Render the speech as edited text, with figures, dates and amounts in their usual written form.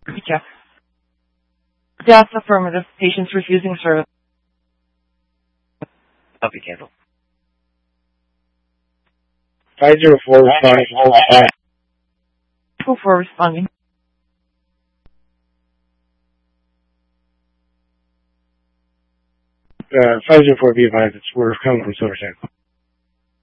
Check. Yes, affirmative. Patient's refusing service. Copy, cancel. 504 responding. 204 responding. 504, be advised, we're coming from Silverton.